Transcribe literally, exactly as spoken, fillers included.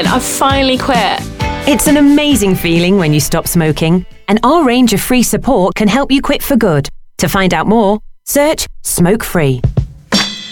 I've finally quit. It's an amazing feeling when you stop smoking, and our range of free support can help you quit for good. To find out more, search Smoke Free.